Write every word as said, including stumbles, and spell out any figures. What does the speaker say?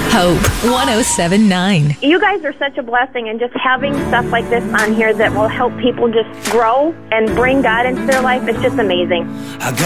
Hope one oh seven point nine. You guys are such a blessing, and just having stuff like this on here that will help people just grow and bring God into their life, it's just amazing. I got